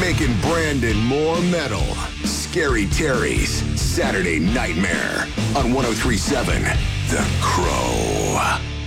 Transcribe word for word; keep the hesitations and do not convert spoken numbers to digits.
Making Brandon more metal. Scary Terry's Saturday Nightmare on one oh three point seven The Crow.